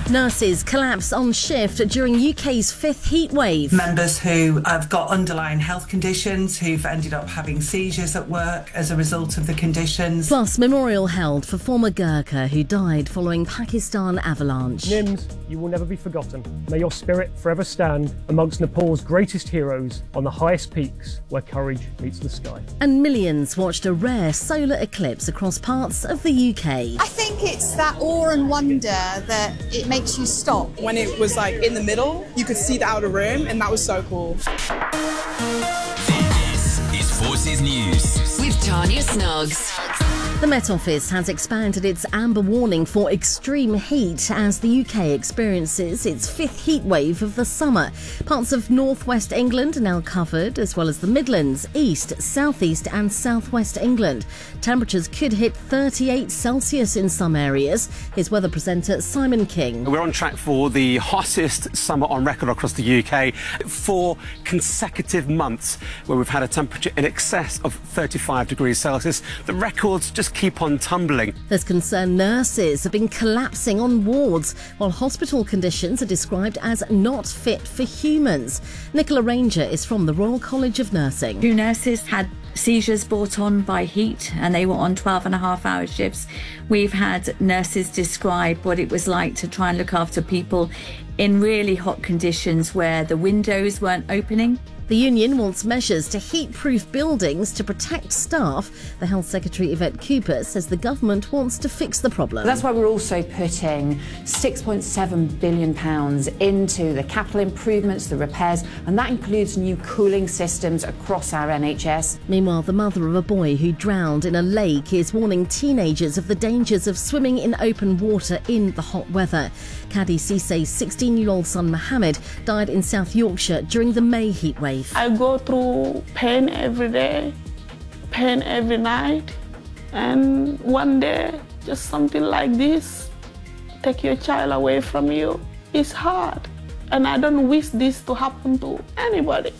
Nurses collapse on shift during UK's fifth heat wave. Members who have got underlying health conditions who've ended up having seizures at work as a result of the conditions. Plus, memorial held for former Gurkha who died following Pakistan avalanche. Nims, you will never be forgotten. May your spirit forever stand amongst Nepal's greatest heroes on the highest peaks where courage meets the sky. And millions watched a rare solar eclipse across parts of the UK. I think it's that awe and wonder that it makes you stop. When it was like in the middle, you could see the outer rim, and that was so cool. This is Forces News with Tanya Snuggs. The Met Office has expanded its amber warning for extreme heat as the UK experiences its fifth heat wave of the summer. Parts of northwest England are now covered, as well as the Midlands, east, southeast and southwest England. Temperatures could hit 38 Celsius in some areas. Here's weather presenter Simon King. We're on track for the hottest summer on record across the UK. 4 consecutive months where we've had a temperature in excess of 35 degrees Celsius. The records just keep on tumbling. There's concern nurses have been collapsing on wards, while hospital conditions are described as not fit for humans. Nicola Ranger is from the Royal College of Nursing. 2 nurses had seizures brought on by heat and they were on 12.5-hour shifts. We've had nurses describe what it was like to try and look after people in really hot conditions where the windows weren't opening. The union wants measures to heat-proof buildings to protect staff. The Health Secretary Yvette Cooper says the government wants to fix the problem. That's why we're also putting £6.7 billion into the capital improvements, the repairs, and that includes new cooling systems across our NHS. Meanwhile, the mother of a boy who drowned in a lake is warning teenagers of the dangers of swimming in open water in the hot weather. Caddy Cissay's 16-year-old son Mohammed died in South Yorkshire during the May heatwave. I go through pain every day, pain every night, and one day, just something like this, take your child away from you, it's hard. And I don't wish this to happen to anybody.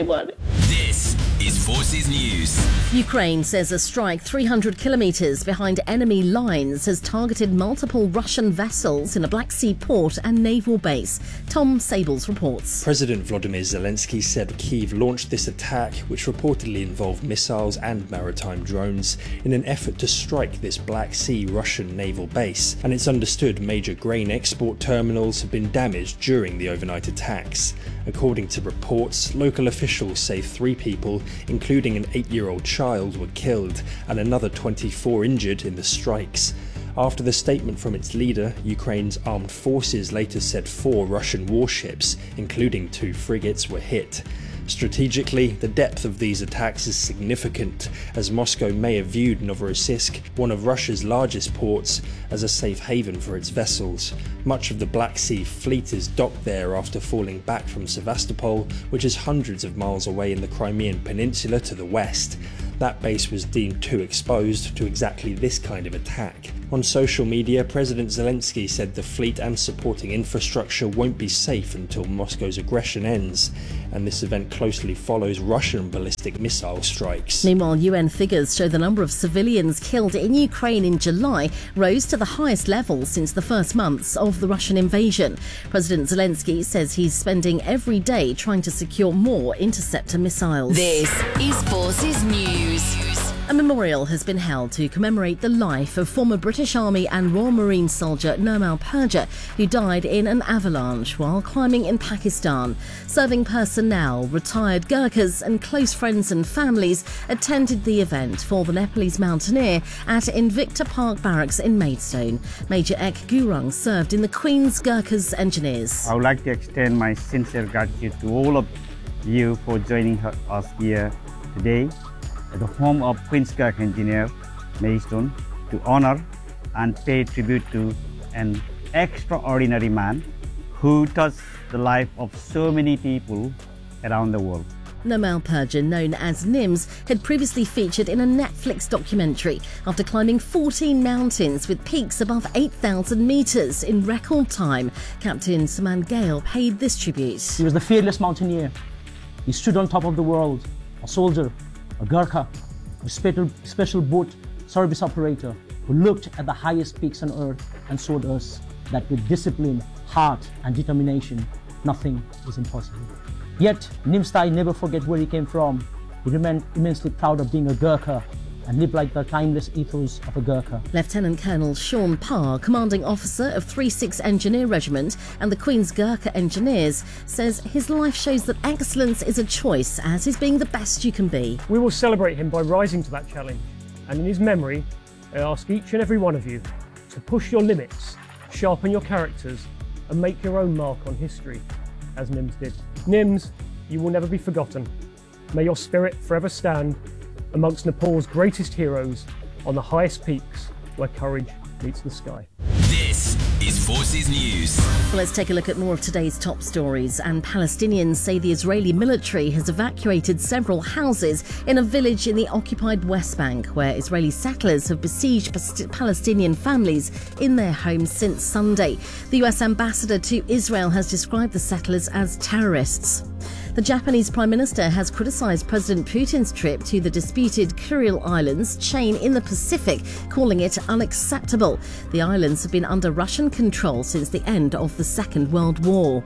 This is Forces News. Ukraine says a strike 300 kilometres behind enemy lines has targeted multiple Russian vessels in a Black Sea port and naval base. Tom Sables reports. President Volodymyr Zelensky said Kyiv launched this attack, which reportedly involved missiles and maritime drones, in an effort to strike this Black Sea Russian naval base. And it's understood major grain export terminals have been damaged during the overnight attacks. According to reports, local officials say 3 people, including an 8-year-old child, were killed and another 24 injured in the strikes. After the statement from its leader, Ukraine's armed forces later said 4 Russian warships, including 2 frigates, were hit. Strategically, the depth of these attacks is significant, as Moscow may have viewed Novorossiysk, one of Russia's largest ports, as a safe haven for its vessels. Much of the Black Sea fleet is docked there after falling back from Sevastopol, which is hundreds of miles away in the Crimean Peninsula to the west. That base was deemed too exposed to exactly this kind of attack. On social media, President Zelensky said the fleet and supporting infrastructure won't be safe until Moscow's aggression ends, and this event closely follows Russian ballistic missile strikes. Meanwhile, UN figures show the number of civilians killed in Ukraine in July rose to the highest level since the first months of the Russian invasion. President Zelensky says he's spending every day trying to secure more interceptor missiles. This is Forces News. A memorial has been held to commemorate the life of former British Army and Royal Marine soldier Nirmal Purja, who died in an avalanche while climbing in Pakistan. Serving personnel, retired Gurkhas and close friends and families attended the event for the Nepalese mountaineer at Invicta Park Barracks in Maidstone. Major Ek Gurung served in the Queen's Gurkhas Engineers. I would like to extend my sincere gratitude to all of you for joining us here today at the home of Queen's Gurkha Engineer, Maidstone, to honor and pay tribute to an extraordinary man who touched the life of so many people around the world. Nirmal Purja, known as Nims, had previously featured in a Netflix documentary after climbing 14 mountains with peaks above 8,000 metres in record time. Captain Saman Gale paid this tribute. He was the fearless mountaineer. He stood on top of the world, a soldier, a Gurkha, a special boat service operator who looked at the highest peaks on earth and showed us that with discipline, heart and determination, nothing is impossible. Yet, Nimstai never forget where he came from. He remained immensely proud of being a Gurkha and lived like the timeless ethos of a Gurkha. Lieutenant Colonel Sean Parr, commanding officer of 36 Engineer Regiment and the Queen's Gurkha Engineers, says his life shows that excellence is a choice, as is being the best you can be. We will celebrate him by rising to that challenge, and in his memory, I ask each and every one of you to push your limits, sharpen your characters, and make your own mark on history, as Nims did. Nims, you will never be forgotten. May your spirit forever stand amongst Nepal's greatest heroes on the highest peaks where courage meets the sky. This is Forces News. Let's take a look at more of today's top stories. And Palestinians say the Israeli military has evacuated several houses in a village in the occupied West Bank, where Israeli settlers have besieged Palestinian families in their homes since Sunday. The US ambassador to Israel has described the settlers as terrorists. The Japanese Prime Minister has criticised President Putin's trip to the disputed Kuril Islands chain in the Pacific, calling it unacceptable. The islands have been under Russian control since the end of the Second World War.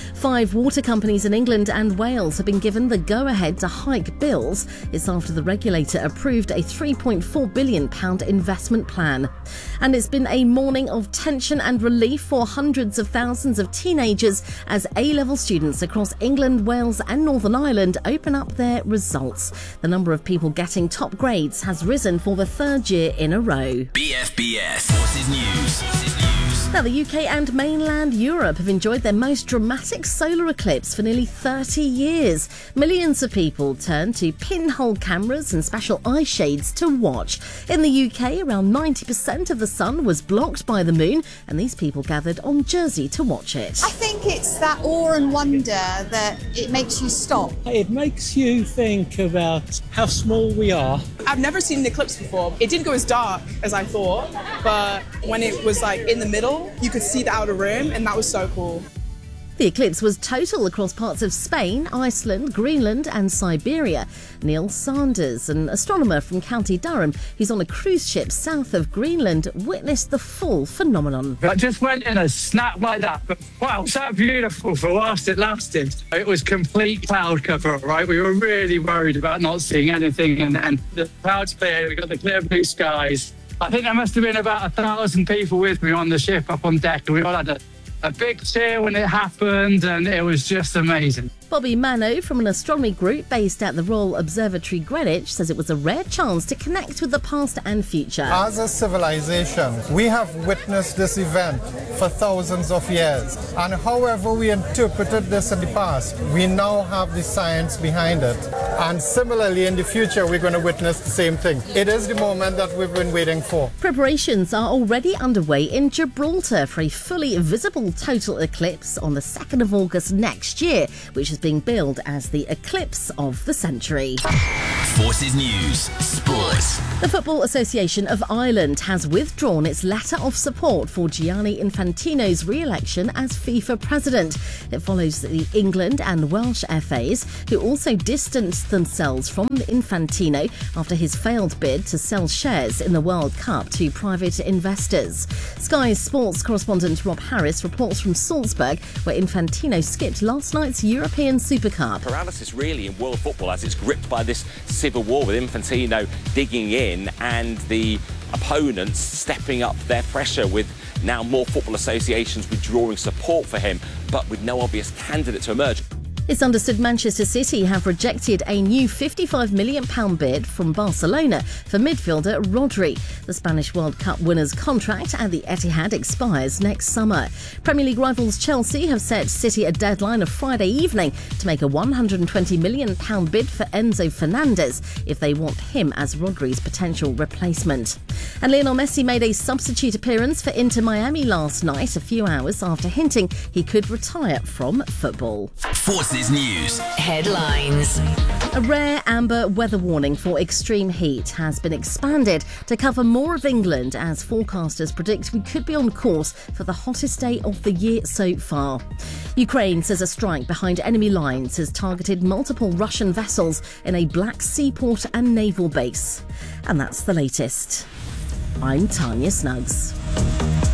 5 water companies in England and Wales have been given the go-ahead to hike bills. It's after the regulator approved a £3.4 billion investment plan. And it's been a morning of tension and relief for hundreds of thousands of teenagers as A-level students across England, Wales and Northern Ireland open up their results. The number of people getting top grades has risen for the 3rd year in a row. BFBS Forces News. Now, the UK and mainland Europe have enjoyed their most dramatic solar eclipse for nearly 30 years. Millions of people turned to pinhole cameras and special eye shades to watch. In the UK, around 90% of the sun was blocked by the moon, and these people gathered on Jersey to watch it. I think it's that awe and wonder that it makes you stop. It makes you think about how small we are. I've never seen an eclipse before. It didn't go as dark as I thought, but when it was like in the middle, you could see the outer rim, and that was so cool. The eclipse was total across parts of Spain, Iceland, Greenland and Siberia. Neil Sanders, an astronomer from County Durham who's on a cruise ship south of Greenland, witnessed the full phenomenon. I just went in a snap like that, but wow, so beautiful for whilst it lasted. It was complete cloud cover, right? We were really worried about not seeing anything, and the clouds cleared, we got the clear blue skies. I think there must have been about 1,000 people with me on the ship up on deck. We all had a big cheer when it happened, and it was just amazing. Bobby Mano from an astronomy group based at the Royal Observatory Greenwich says it was a rare chance to connect with the past and future. As a civilization, we have witnessed this event for thousands of years, and however we interpreted this in the past, we now have the science behind it. And similarly, in the future, we're going to witness the same thing. It is the moment that we've been waiting for. Preparations are already underway in Gibraltar for a fully visible total eclipse on the 2nd of August next year, which is being billed as the eclipse of the century. Forces News. Sports. The Football Association of Ireland has withdrawn its letter of support for Gianni Infantino's re-election as FIFA president. It follows the England and Welsh FAs, who also distanced themselves from Infantino after his failed bid to sell shares in the World Cup to private investors. Sky Sports correspondent Rob Harris reports from Salzburg, where Infantino skipped last night's European Super Cup. Paralysis really in world football as it's gripped by this civil war, with Infantino digging in and the opponents stepping up their pressure, with now more football associations withdrawing support for him, but with no obvious candidate to emerge. It's understood Manchester City have rejected a new £55 million bid from Barcelona for midfielder Rodri. The Spanish World Cup winner's contract at the Etihad expires next summer. Premier League rivals Chelsea have set City a deadline of Friday evening to make a £120 million bid for Enzo Fernandez if they want him as Rodri's potential replacement. And Lionel Messi made a substitute appearance for Inter Miami last night, a few hours after hinting he could retire from football. Forces News. Headlines. A rare amber weather warning for extreme heat has been expanded to cover more of England as forecasters predict we could be on course for the hottest day of the year so far. Ukraine says a strike behind enemy lines has targeted multiple Russian vessels in a Black Sea port and naval base. And that's the latest. I'm Tanya Snuggs.